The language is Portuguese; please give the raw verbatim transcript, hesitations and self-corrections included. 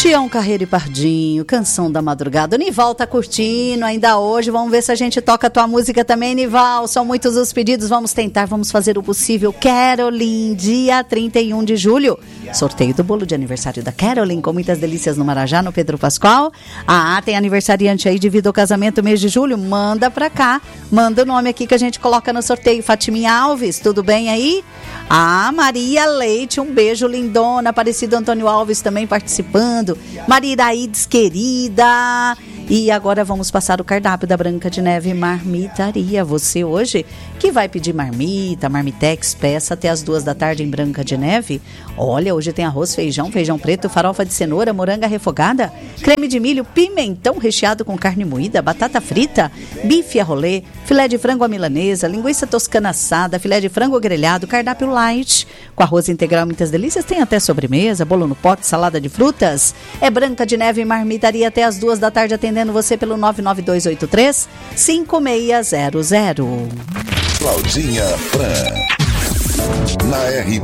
Tião Carreiro e Pardinho, Canção da Madrugada. O Nival tá curtindo ainda hoje, vamos ver se a gente toca a tua música também, Nival. São muitos os pedidos, vamos tentar, vamos fazer o possível. Caroline, dia trinta e um de julho. Sorteio do bolo de aniversário da Caroline, com muitas delícias no Marajá, no Pedro Pascoal. Ah, tem aniversariante aí devido ao casamento mês de julho? Manda pra cá, manda o nome aqui que a gente coloca no sorteio. Fatiminha Alves, tudo bem aí? Ah, Maria Leite, um beijo lindona. Aparecido Antônio Alves também participando. Maria Iraides, querida. E agora vamos passar o cardápio da Branca de Neve Marmitaria. Você hoje que vai pedir marmita, marmitex, peça até as duas da tarde em Branca de Neve. Olha, hoje tem arroz, feijão, feijão preto, farofa de cenoura, moranga refogada, creme de milho, pimentão recheado com carne moída, batata frita, bife a rolê, filé de frango à milanesa, linguiça toscana assada, filé de frango grelhado, cardápio light, com arroz integral, muitas delícias, tem até sobremesa, bolo no pote, salada de frutas. É Branca de Neve Marmitaria até as duas da tarde, atendendo você pelo nove nove dois oito três, cinco seis zero zero. Claudinha Fran, na R